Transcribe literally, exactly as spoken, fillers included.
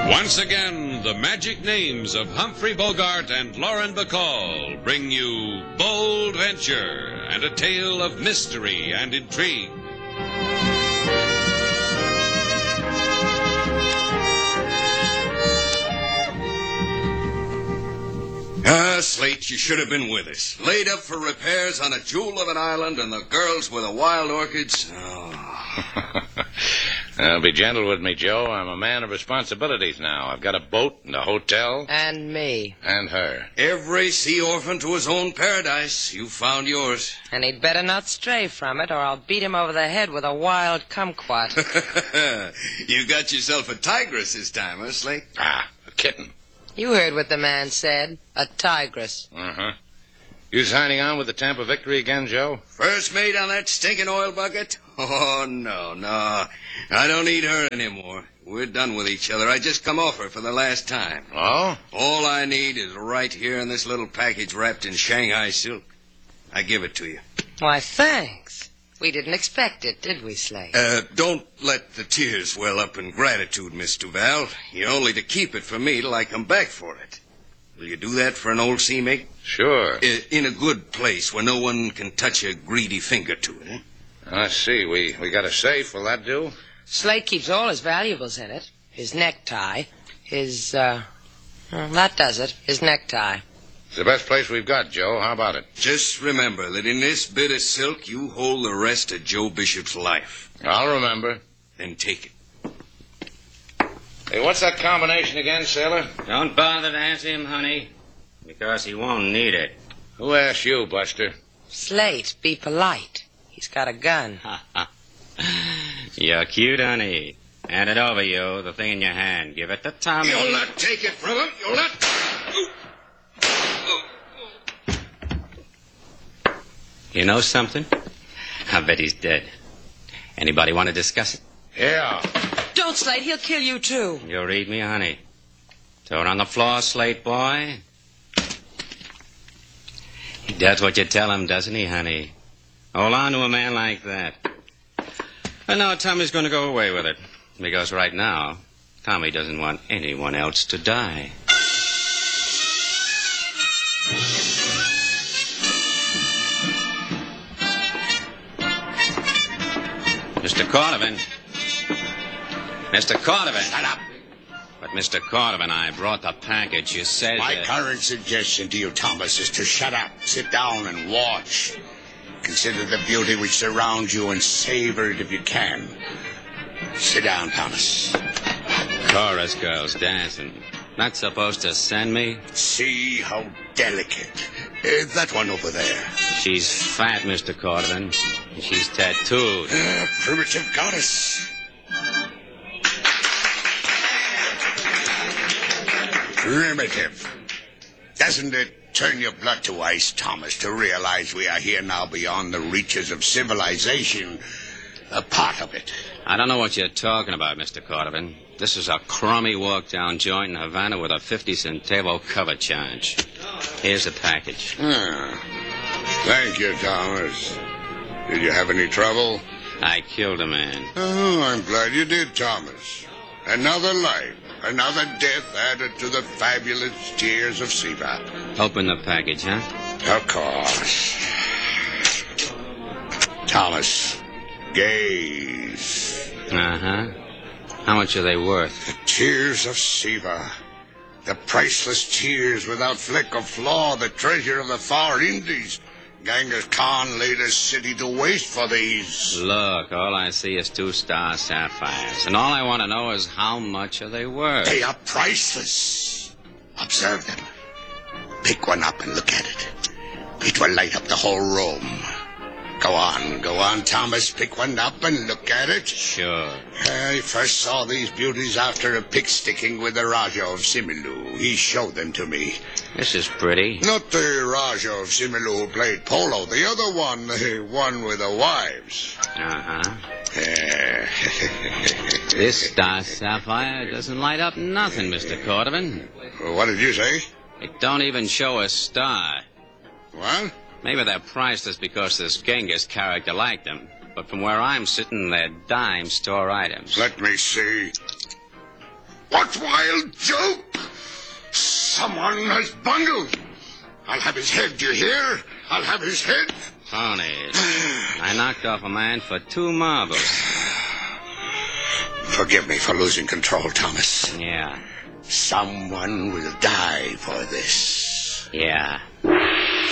Once again, the magic names of Humphrey Bogart and Lauren Bacall bring you Bold Venture and a tale of mystery and intrigue. Ah, Slate, you should have been with us. Laid up for repairs on a jewel of an island and the girls with the wild orchids. Oh. Uh, be gentle with me, Joe. I'm a man of responsibilities now. I've got a boat and a hotel. And me. And her. Every sea orphan to his own paradise. You found yours. And he'd better not stray from it, or I'll beat him over the head with a wild kumquat. You got yourself a tigress this time, huh, Slate? Ah, a kitten. You heard what the man said. A tigress. Uh-huh. You signing on with the Tampa Victory again, Joe? First mate on that stinking oil bucket? Oh, no, no. I don't need her anymore. We're done with each other. I just come off her for the last time. Oh? All I need is right here in this little package wrapped in Shanghai silk. I give it to you. Why, thanks. We didn't expect it, did we, Slate? Uh, don't let the tears well up in gratitude, Miss Duval. You're only to keep it for me till I come back for it. Will you do that for an old sea mate? Sure. Uh, in a good place where no one can touch a greedy finger to it, eh? I see. We, we got a safe. Will that do? Slate keeps all his valuables in it. His necktie. His, uh... Well, that does it. His necktie. It's the best place we've got, Joe. How about it? Just remember that in this bit of silk, you hold the rest of Joe Bishop's life. I'll remember. Then take it. Hey, what's that combination again, sailor? Don't bother to answer him, honey, because he won't need it. Who asked you, Buster? Slate, be polite. He's got a gun. You're cute, honey. Hand it over, you, the thing in your hand. Give it to Tommy. You'll not take it from him. You'll not... You know something? I bet he's dead. Anybody want to discuss it? Yeah. Don't, Slate. He'll kill you, too. You'll read me, honey. Throw it on the floor, Slate boy. He does what you tell him, doesn't he, honey? Hold on to a man like that. And now Tommy's going to go away with it. Because right now, Tommy doesn't want anyone else to die. Mister Cordovan. Mister Cordovan. Shut up. But, Mister Cordovan, I brought the package. You said My that... current suggestion to you, Thomas, is to shut up, sit down, and watch. Consider the beauty which surrounds you and savor it if you can. Sit down, Thomas. Chorus girls dancing. Not supposed to send me? See how delicate. Uh, that one over there. She's fat, Mister Cordovan. She's tattooed. Uh, primitive goddess. Primitive. Doesn't it turn your blood to ice, Thomas, to realize we are here now beyond the reaches of civilization? A part of it. I don't know what you're talking about, Mister Cordovan. This is a crummy walk-down joint in Havana with a fifty centavo cover charge. Here's the package. Ah, thank you, Thomas. Did you have any trouble? I killed a man. Oh, I'm glad you did, Thomas. Another life, another death added to the fabulous tears of Siva. Open the package, huh? Of course. Thomas, gaze. Uh-huh. How much are they worth? Tears of Siva. The priceless tears without flick or flaw, the treasure of the far Indies. Genghis Khan laid his city to waste for these. Look, all I see is two star sapphires. And all I want to know is how much are they worth? They are priceless. Observe them. Pick one up and look at it. It will light up the whole room. Go on, go on, Thomas. Pick one up and look at it. Sure. I first saw these beauties after a pick-sticking with the Raja of Similu. He showed them to me. This is pretty. Not the Raja of Similu who played polo. The other one, the one with the wives. Uh-huh. Eh. This star sapphire doesn't light up nothing, Mister Cordovan. What did you say? It don't even show a star. What? Maybe they're priceless because this Genghis character liked them. But from where I'm sitting, they're dime store items. Let me see. What wild joke? Someone has bungled. I'll have his head, do you hear? I'll have his head. Phonies. I knocked off a man for two marbles. Forgive me for losing control, Thomas. Yeah. Someone will die for this. Yeah.